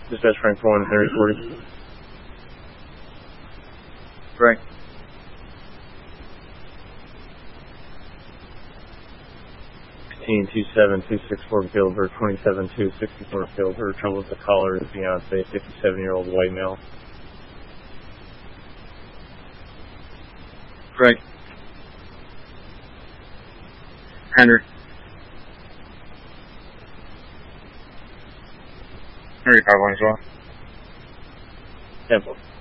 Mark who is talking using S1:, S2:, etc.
S1: Dispatch Frank 1, Henry 40.
S2: Frank.
S1: Two 27264 Gilbert, 27264 Gilbert. Trouble with the caller is Beyonce, 57-year-old white male.
S2: Frank. Henry. Henry 5 as well.
S1: Temple.